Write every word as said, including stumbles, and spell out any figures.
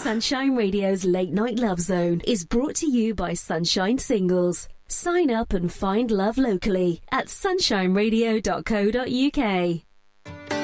Sunshine Radio's Late Night Love Zone is brought to you by Sunshine Singles. Sign up and find love locally at sunshine radio dot co dot uk.